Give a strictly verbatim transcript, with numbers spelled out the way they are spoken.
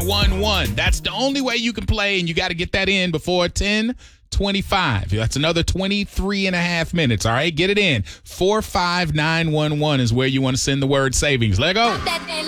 one one. That's the only way you can play, and you got to get that in before ten twenty-five. That's another twenty-three and a half minutes, all right? Get it in. four five nine one one is where you want to send the word savings. Let go.